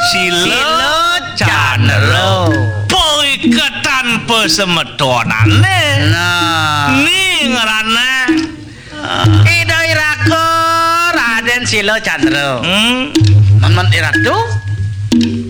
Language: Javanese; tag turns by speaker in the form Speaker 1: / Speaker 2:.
Speaker 1: Sila Candra poiketan pesemedonane ning ngarana
Speaker 2: Ida Irako Raden Silo Candra. Men Iratu